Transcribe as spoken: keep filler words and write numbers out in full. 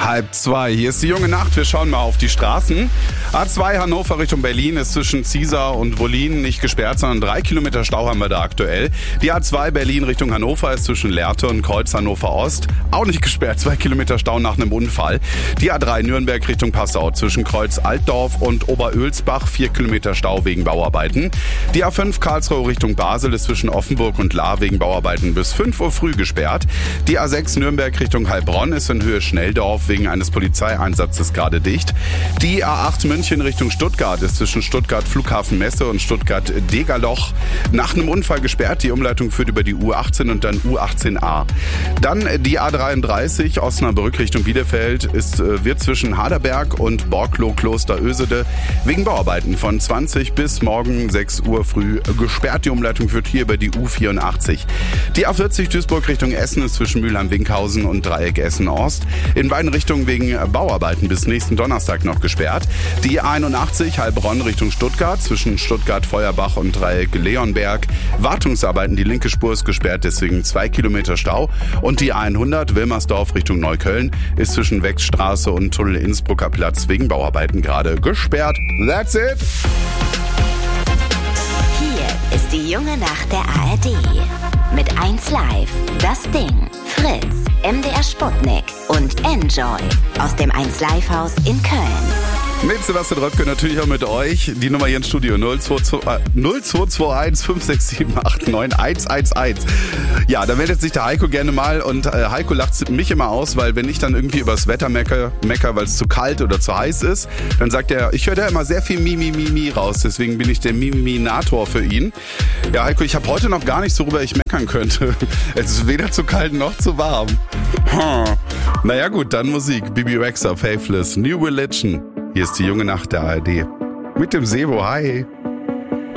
Halb zwei, hier ist die junge Nacht, wir schauen mal auf die Straßen. A zwei Hannover Richtung Berlin ist zwischen Ziesar und Wollin nicht gesperrt, sondern drei Kilometer Stau haben wir da aktuell. Die A zwei Berlin Richtung Hannover ist zwischen Lehrte und Kreuz Hannover Ost auch nicht gesperrt, zwei Kilometer Stau nach einem Unfall. Die A drei Nürnberg Richtung Passau zwischen Kreuz Altdorf und Oberölsbach, vier Kilometer Stau wegen Bauarbeiten. Die A fünf Karlsruhe Richtung Basel ist zwischen Offenburg und Lahr wegen Bauarbeiten bis fünf Uhr früh gesperrt. Die A sechs Nürnberg Richtung Heilbronn ist in Höhe Schnelldorf wegen eines Polizeieinsatzes gerade dicht. Die A acht München Richtung Stuttgart ist zwischen Stuttgart Flughafen Messe und Stuttgart Degerloch nach einem Unfall gesperrt. Die Umleitung führt über die U achtzehn und dann U achtzehn a. Dann die A dreiunddreißig Osnabrück Richtung Bielefeld ist, wird zwischen Haderberg und Borkloh Kloster Ösede wegen Bauarbeiten von zwanzig bis morgen sechs Uhr früh gesperrt. Die Umleitung führt hier über die U vierundachtzig. Die A vierzig Duisburg Richtung Essen ist zwischen Mülheim-Winkhausen und Dreieck Essen-Ost in beiden Richtungen wegen Bauarbeiten bis nächsten Donnerstag noch gesperrt. Die A einundachtzig Heilbronn Richtung Stuttgart zwischen Stuttgart-Feuerbach und Dreieck Leonberg. Wartungsarbeiten, die linke Spur ist gesperrt, deswegen zwei Kilometer Stau. Und die A hundert Wilmersdorf Richtung Neukölln ist zwischen Wechstraße und Tunnel Innsbrucker Platz wegen Bauarbeiten gerade gesperrt. That's it! Hier ist die junge Nacht der A R D. Mit eins Live, das Ding, Fritz, M D R Sputnik und Enjoy aus dem eins Live Haus in Köln. Mit Sebastian Röpke natürlich auch mit euch. Die Nummer hier ins Studio null zwei zwei eins fünf sechs sieben acht neun eins eins eins. Ja, da meldet sich der Heiko gerne mal und äh, Heiko lacht mich immer aus, weil wenn ich dann irgendwie übers Wetter mecker, mecker weil es zu kalt oder zu heiß ist, dann sagt er, ich höre da immer sehr viel Mimi Mimi raus, deswegen bin ich der Miminator für ihn. Ja, Heiko, ich habe heute noch gar nichts, worüber ich meckern könnte. Es ist weder zu kalt noch zu warm. Hm. Naja gut, dann Musik. Bibi Rexha, Faithless, New Religion. Hier ist die junge Nacht der A R D. Mit dem Sebo, hi.